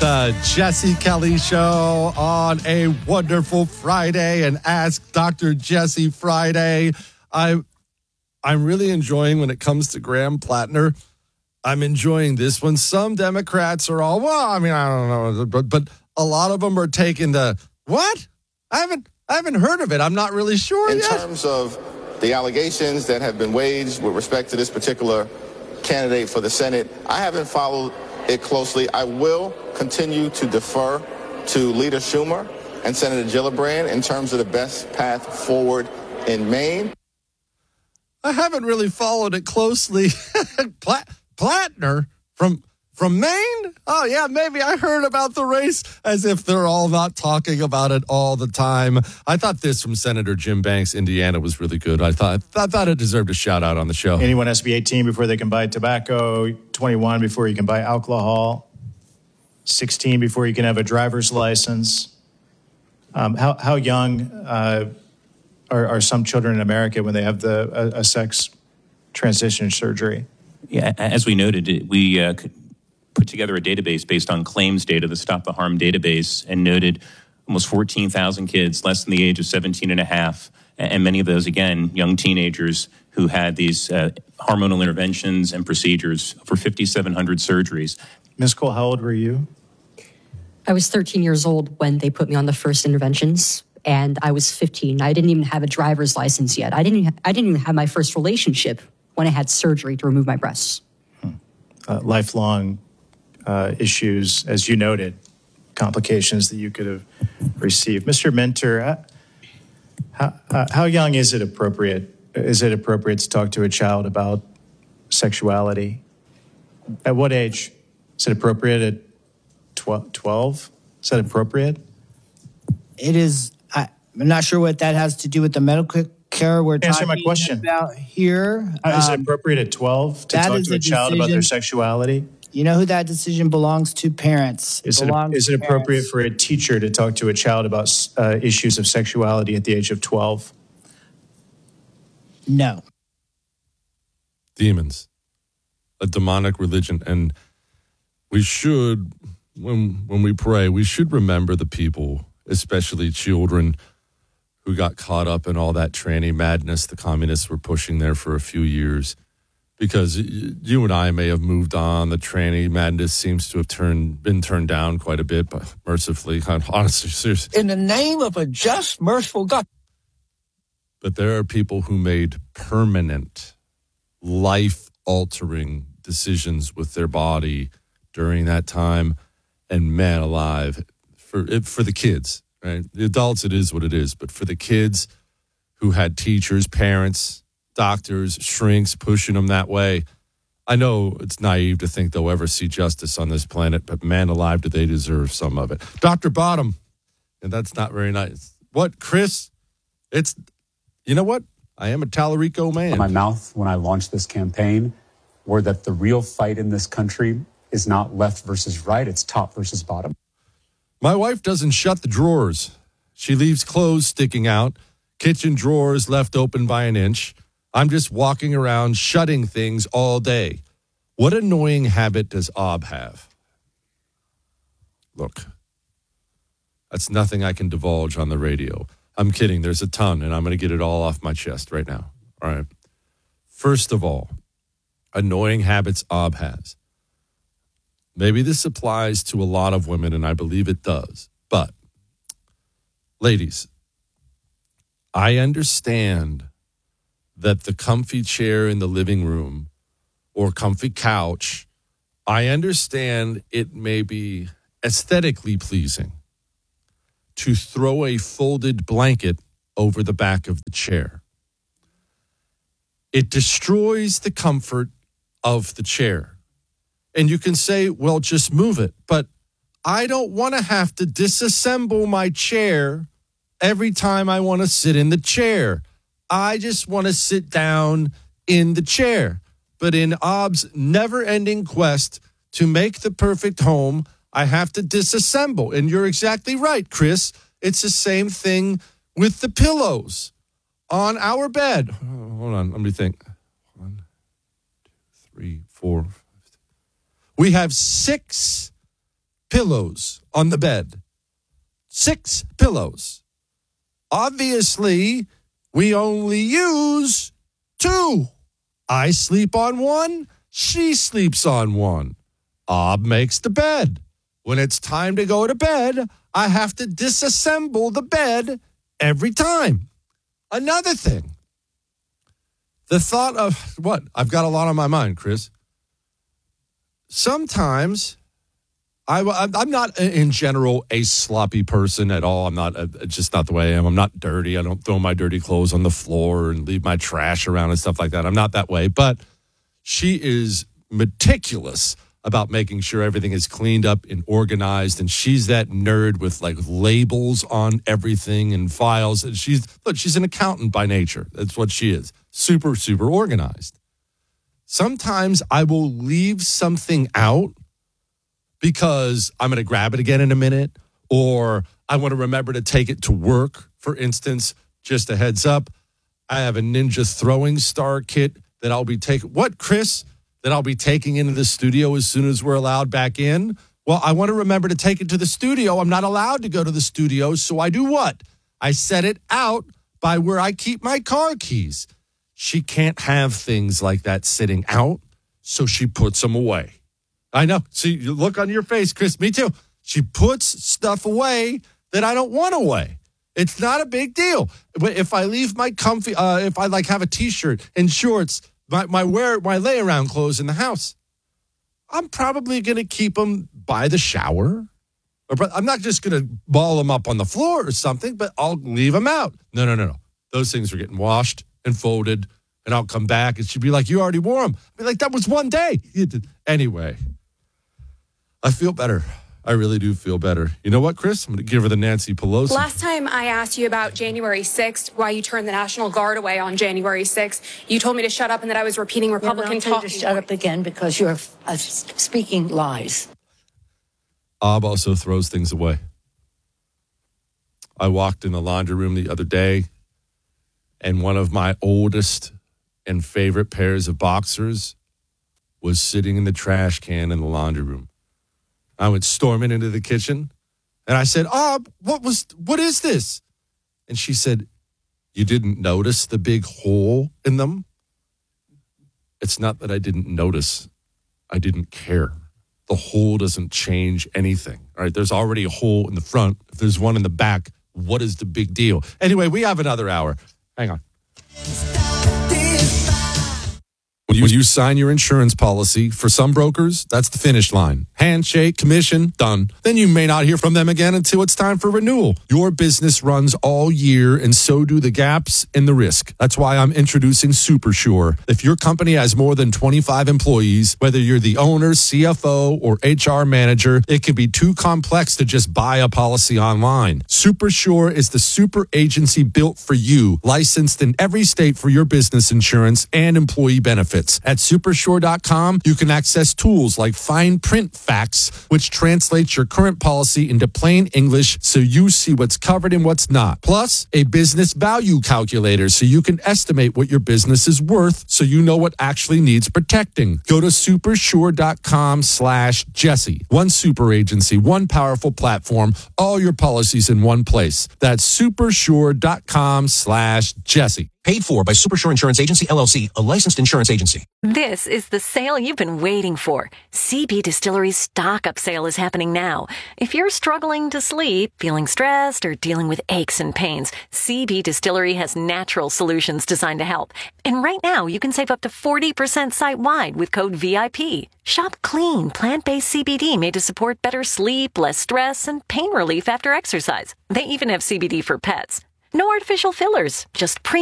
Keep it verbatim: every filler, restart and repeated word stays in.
The Jesse Kelly Show on a wonderful Friday and Ask Doctor Jesse Friday. I, I'm really enjoying when it comes to Graham Plattner. I'm enjoying this one. Some Democrats are all, well, I mean, I don't know, but but a lot of them are taking the, what? I haven't I haven't heard of it. I'm not really sure In yet. terms of the allegations that have been waged with respect to this particular candidate for the Senate, I haven't followed it closely. I will continue to defer to Leader Schumer and Senator Gillibrand in terms of the best path forward in Maine. I haven't really followed it closely. Plat- Plattner from from Maine? Oh, yeah, maybe I heard about the race, as if they're all not talking about it all the time. I thought this from Senator Jim Banks, Indiana, was really good. I thought I thought it deserved a shout out on the show. Anyone has to be eighteen before they can buy tobacco, twenty-one before you can buy alcohol, sixteen before you can have a driver's license. Um, how, how young uh, are, are some children in America when they have the a, a sex transition surgery? Yeah, as we noted, we uh, put together a database based on claims data, the Stop the Harm database, and noted almost fourteen thousand kids less than the age of seventeen and a half, and many of those, again, young teenagers who had these uh, hormonal interventions and procedures for fifty-seven hundred surgeries. Miz Cole, how old were you? I was thirteen years old when they put me on the first interventions, and I was fifteen. I didn't even have a driver's license yet. I didn't. I didn't even have my first relationship when I had surgery to remove my breasts. Hmm. Uh, lifelong uh, issues, as you noted, complications that you could have received. Mister Minter, uh, how, uh, how young is it appropriate? Is it appropriate to talk to a child about sexuality? At what age? Is it appropriate at twelve? Is that appropriate? It is. I, I'm not sure what that has to do with the medical care we're Answer talking my question. about here. Uh, is it Um, appropriate at twelve to that talk is to a a child about their decision- sexuality? You know who that decision belongs to? Parents. Is it, belongs is it to appropriate parents. for a teacher to talk to a child about uh, issues of sexuality at the age of twelve? No. Demons, a demonic religion, and we should, when when we pray, we should remember the people, especially children, who got caught up in all that tranny madness the communists were pushing there for a few years. Because you and I may have moved on. The tranny madness seems to have turned been turned down quite a bit, but mercifully, honestly, seriously. In the name of a just, merciful God. But there are people who made permanent, life-altering decisions with their body during that time. And man alive, for for the kids, right? The adults, it is what it is. But for the kids who had teachers, parents, doctors, shrinks pushing them that way, I know it's naive to think they'll ever see justice on this planet, but man alive, do they deserve some of it. Doctor Bottom, and that's not very nice. What, Chris? It's, you know what? I am a Tallarico man. My mouth when I launched this campaign were that the real fight in this country is not left versus right, it's top versus bottom. My wife doesn't shut the drawers. She leaves clothes sticking out, kitchen drawers left open by an inch. I'm just walking around shutting things all day. What annoying habit does Ob have? Look, that's nothing I can divulge on the radio. I'm kidding. There's a ton, and I'm going to get it all off my chest right now. All right. First of all, annoying habits Ob has. Maybe this applies to a lot of women, and I believe it does. But, ladies, I understand that the comfy chair in the living room or comfy couch, I understand it may be aesthetically pleasing to throw a folded blanket over the back of the chair. It destroys the comfort of the chair. And you can say, well, just move it. But I don't want to have to disassemble my chair every time I want to sit in the chair. I just want to sit down in the chair. But in Ob's never-ending quest to make the perfect home, I have to disassemble. And you're exactly right, Chris. It's the same thing with the pillows on our bed. Hold on, let me think. One, two, three, four. We have six pillows on the bed. Six pillows. Obviously, we only use two. I sleep on one. She sleeps on one. Ob makes the bed. When it's time to go to bed, I have to disassemble the bed every time. Another thing. The thought of, what? I've got a lot on my mind, Chris. Sometimes, I, I'm not, in general, a sloppy person at all. I'm not, it's just not the way I am. I'm not dirty. I don't throw my dirty clothes on the floor and leave my trash around and stuff like that. I'm not that way. But she is meticulous about making sure everything is cleaned up and organized. And she's that nerd with like labels on everything and files. And she's, look, she's an accountant by nature. That's what she is. Super, super organized. Sometimes I will leave something out because I'm going to grab it again in a minute, or I want to remember to take it to work. For instance, just a heads up, I have a Ninja throwing star kit that I'll be taking. What, Chris? That I'll be taking into the studio as soon as we're allowed back in? Well, I want to remember to take it to the studio. I'm not allowed to go to the studio, so I do what? I set it out by where I keep my car keys. She can't have things like that sitting out, so she puts them away. I know. See, you look on your face, Chris. Me too. She puts stuff away that I don't want away. It's not a big deal. If I leave my comfy, uh, if I like have a T-shirt and shorts, my my wear my lay around clothes in the house, I'm probably going to keep them by the shower. I'm not just going to ball them up on the floor or something, but I'll leave them out. No, no, no, no. Those things are getting washed and folded, and I'll come back, and she'd be like, "You already wore them." I'd be like, "That was one day." Anyway, I feel better. I really do feel better. You know what, Chris? I'm going to give her the Nancy Pelosi. Last time I asked you about January sixth, why you turned the National Guard away on January sixth, you told me to shut up and that I was repeating Republican talk. To shut up again because you're uh, speaking lies. Ob also throws things away. I walked in the laundry room the other day, and one of my oldest and favorite pairs of boxers was sitting in the trash can in the laundry room. I went storming into the kitchen, and I said, "Oh, what was? What is this?" And she said, "You didn't notice the big hole in them?" It's not that I didn't notice. I didn't care. The hole doesn't change anything. All right, there's already a hole in the front. If there's one in the back, what is the big deal? Anyway, we have another hour. Hang on. When you, when you sign your insurance policy, for some brokers, that's the finish line. Handshake, commission, done. Then you may not hear from them again until it's time for renewal. Your business runs all year, and so do the gaps and the risk. That's why I'm introducing SuperSure. If your company has more than twenty-five employees, whether you're the owner, C F O, or H R manager, it can be too complex to just buy a policy online. SuperSure is the super agency built for you, licensed in every state for your business insurance and employee benefits. At supersure dot com, you can access tools like fine print facts, which translates your current policy into plain English so you see what's covered and what's not. Plus, a business value calculator so you can estimate what your business is worth so you know what actually needs protecting. Go to supersure dot com slash Jesse. One super agency, one powerful platform, all your policies in one place. That's supersure dot com slash Jesse. Paid for by Supersure Insurance Agency, L L C, a licensed insurance agency. This is the sale you've been waiting for. C B Distillery's stock-up sale is happening now. If you're struggling to sleep, feeling stressed, or dealing with aches and pains, C B Distillery has natural solutions designed to help. And right now, you can save up to forty percent site-wide with code V I P. Shop clean, plant-based C B D made to support better sleep, less stress, and pain relief after exercise. They even have C B D for pets. No artificial fillers, just premium.